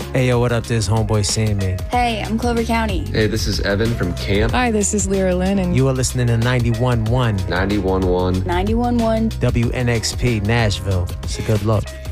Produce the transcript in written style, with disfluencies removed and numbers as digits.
Hey, yo, what up? This homeboy Sandman. Hey, I'm Clover County. Hey, this is Evan from Camp. Hi, this is Lyra Lynn, and You are listening to 91.1 91.1 91.1 WNXP Nashville. It's a good look.